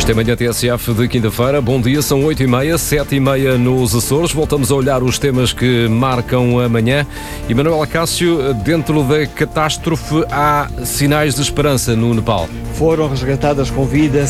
Esta é a manhã TSF de quinta-feira. Bom dia, são 8h30, 7h30 nos Açores. Voltamos a olhar os temas que marcam a manhã. E Manuel Acácio, dentro da catástrofe, há sinais de esperança no Nepal. Foram resgatadas com vida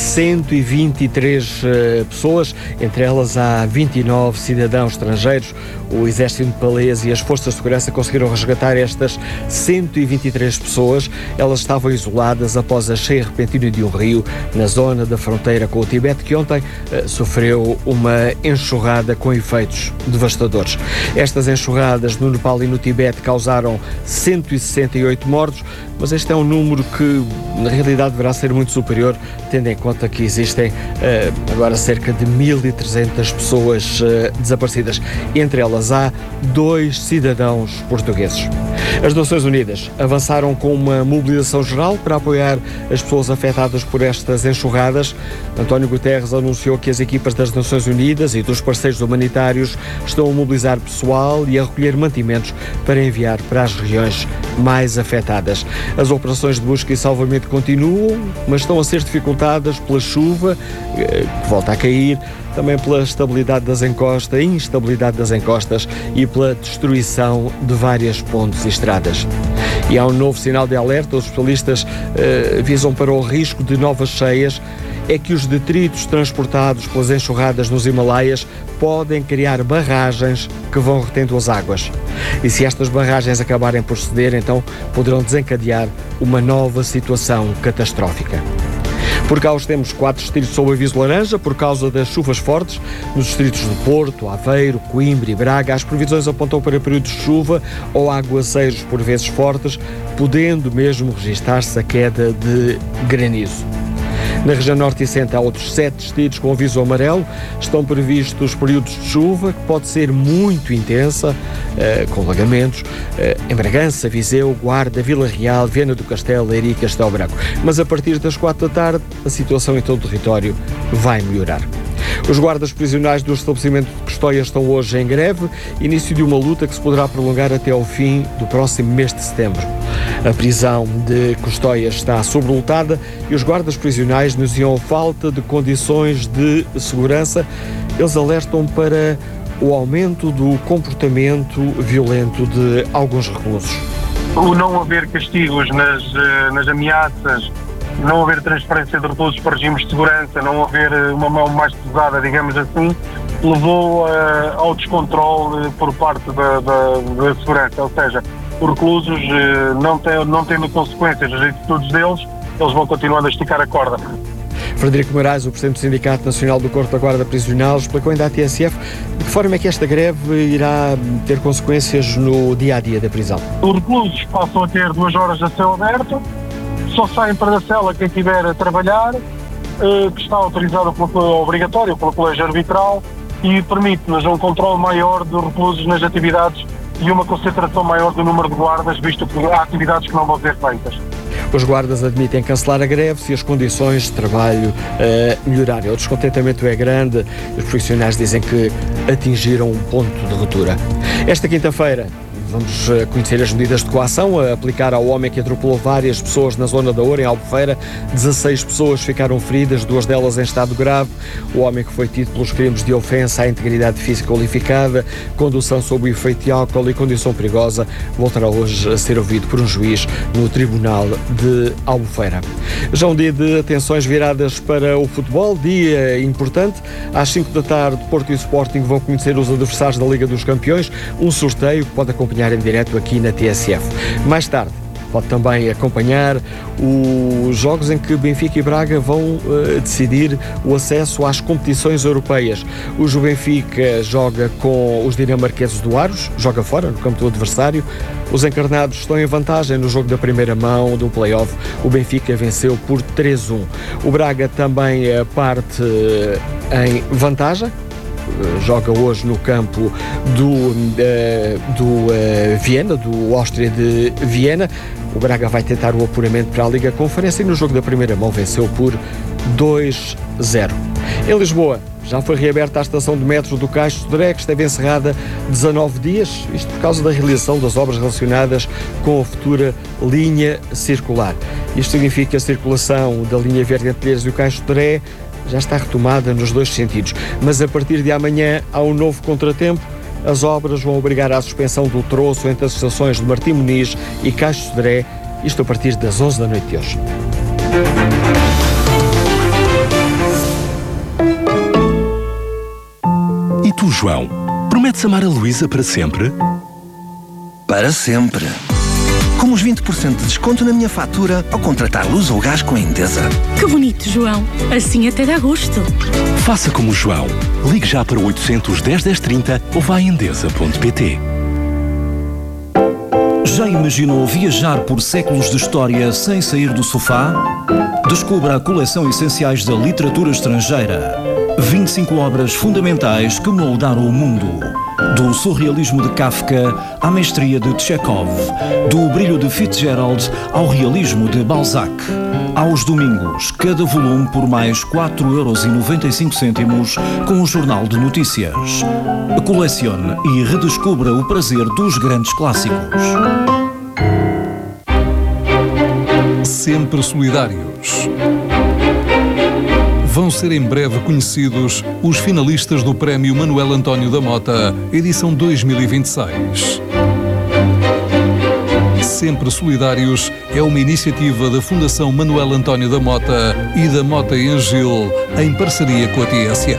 123 pessoas, entre elas há 29 cidadãos estrangeiros. O exército nepalês e as forças de segurança conseguiram resgatar estas 123 pessoas. Elas estavam isoladas após a cheia repentina de um rio na zona da fronteira com o Tibete, que ontem sofreu uma enxurrada com efeitos devastadores. Estas enxurradas no Nepal e no Tibete causaram 168 mortos, mas este é um número que na realidade deverá ser muito superior, tendo em conta que existem agora cerca de 1.300 pessoas desaparecidas. Entre elas há 2 cidadãos portugueses. As Nações Unidas avançaram com uma mobilização geral para apoiar as pessoas afetadas por estas enxurradas. António Guterres anunciou que as equipas das Nações Unidas e dos parceiros humanitários estão a mobilizar pessoal e a recolher mantimentos para enviar para as regiões mais afetadas. As operações de busca e salvamento continuam, mas estão a ser dificultadas pela chuva, que volta a cair, também pela instabilidade das encostas e pela destruição de várias pontes e estradas. E há um novo sinal de alerta. Os especialistas visam para o risco de novas cheias. É que os detritos transportados pelas enxurradas nos Himalaias podem criar barragens que vão retendo as águas. E se estas barragens acabarem por ceder, então poderão desencadear uma nova situação catastrófica. Por cá hoje temos 4 distritos sob aviso laranja por causa das chuvas fortes. Nos distritos de Porto, Aveiro, Coimbra e Braga, as previsões apontam para períodos de chuva ou aguaceiros por vezes fortes, podendo mesmo registar-se a queda de granizo. Na região norte e centro há outros 7 distritos com aviso amarelo. Estão previstos períodos de chuva que pode ser muito intensa, com alagamentos, em Bragança, Viseu, Guarda, Vila Real, Viana do Castelo, Leiria e Castelo Branco. Mas a partir das 4 da tarde, a situação em todo o território vai melhorar. Os guardas prisionais do estabelecimento de Custóia estão hoje em greve, início de uma luta que se poderá prolongar até ao fim do próximo mês de setembro. A prisão de Custóia está sobrelotada e os guardas prisionais denunciam falta de condições de segurança. Eles alertam para o aumento do comportamento violento de alguns reclusos. O não haver castigos nas ameaças, não haver transferência de recursos para regimes de segurança, não haver uma mão mais pesada, digamos assim, levou ao descontrole por parte da segurança. Ou seja, os reclusos, não tendo consequências das atitudes deles, eles vão continuando a esticar a corda. Frederico Moraes, o presidente do Sindicato Nacional do Corpo da Guarda Prisional, explicou ainda à TSF de que forma é que esta greve irá ter consequências no dia-a-dia da prisão. Os reclusos passam a ter 2 horas a céu aberto, só saem para a cela quem estiver a trabalhar, que está autorizado, obrigatório pelo colégio arbitral, e permite-nos um controle maior dos reclusos nas atividades e uma concentração maior do número de guardas, visto que há atividades que não vão ser feitas. Os guardas admitem cancelar a greve se as condições de trabalho melhorarem. O descontentamento é grande. Os profissionais dizem que atingiram um ponto de ruptura. Esta quinta-feira vamos conhecer as medidas de coação a aplicar ao homem que atropelou várias pessoas na zona da Oura, em Albufeira. 16 pessoas ficaram feridas, 2 delas em estado grave. O homem que foi tido pelos crimes de ofensa à integridade física qualificada, condução sob o efeito de álcool e condição perigosa, voltará hoje a ser ouvido por um juiz no Tribunal de Albufeira. Já um dia de atenções viradas para o futebol, dia importante. Às 5 da tarde, Porto e Sporting vão conhecer os adversários da Liga dos Campeões, um sorteio que pode acompanhar em direto aqui na TSF. Mais tarde, pode também acompanhar os jogos em que Benfica e Braga vão decidir o acesso às competições europeias. O Benfica joga com os dinamarqueses do Aros, joga fora, no campo do adversário. Os encarnados estão em vantagem no jogo da primeira mão do play-off. O Benfica venceu por 3-1. O Braga também parte em vantagem. Joga hoje no campo do Viena, do Áustria de Viena. O Braga vai tentar o apuramento para a Liga Conferência e no jogo da primeira mão venceu por 2-0. Em Lisboa, já foi reaberta a estação de metro do Caixo de Sodré, que esteve encerrada 19 dias, isto por causa da realização das obras relacionadas com a futura linha circular. Isto significa que a circulação da linha Verde entre Telheiras e o Caixo de Sodré já está retomada nos dois sentidos. Mas a partir de amanhã há um novo contratempo. As obras vão obrigar à suspensão do troço entre as estações de Martim Muniz e Caixo de Sodré, isto a partir das 11 da noite de hoje. E tu, João, prometes amar a Luísa para sempre? Para sempre. Com os 20% de desconto na minha fatura ao contratar luz ou gás com a Endesa. Que bonito, João. Assim até dá gosto. Faça como o João. Ligue já para o 810 1030 ou vá a endesa.pt. Já imaginou viajar por séculos de história sem sair do sofá? Descubra a coleção Essenciais da Literatura Estrangeira. 25 obras fundamentais que moldaram o mundo. Do surrealismo de Kafka à mestria de Chekhov, do brilho de Fitzgerald ao realismo de Balzac. Aos domingos, cada volume por mais 4,95€ com o Jornal de Notícias. Colecione e redescubra o prazer dos grandes clássicos. Sempre solidários. Vão ser em breve conhecidos os finalistas do Prémio Manuel António da Mota, edição 2026. Sempre Solidários é uma iniciativa da Fundação Manuel António da Mota e da Mota Engil, em parceria com a TSF.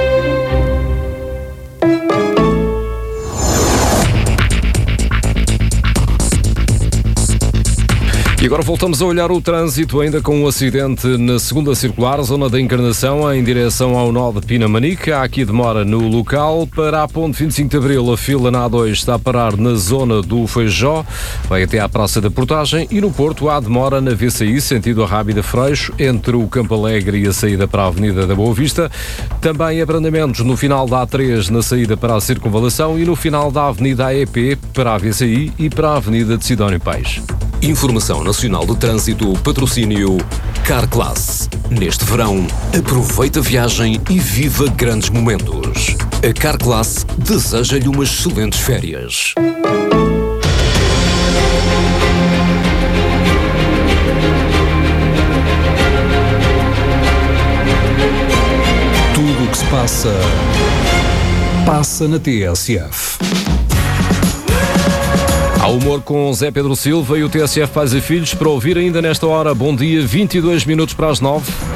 E agora voltamos a olhar o trânsito, ainda com um acidente na segunda circular, zona da Encarnação, em direção ao nó de Pinamanique. Há aqui demora no local. Para a ponte 25 de Abril, a fila na A2 está a parar na zona do Feijó, vai até à Praça da Portagem. E no Porto há demora na VCI, sentido a Rábida Freixo, entre o Campo Alegre e a saída para a Avenida da Boa Vista. Também abrandamentos no final da A3, na saída para a Circunvalação, e no final da Avenida AEP, para a VCI e para a Avenida de Sidónio Pais. Informação Nacional de Trânsito, patrocínio Carclass. Neste verão, aproveita a viagem e viva grandes momentos. A Carclass deseja-lhe umas excelentes férias. Tudo o que se passa, passa na TSF. Ao humor com Zé Pedro Silva e o TSF Pais e Filhos para ouvir ainda nesta hora. Bom dia, 22 minutos para as 9.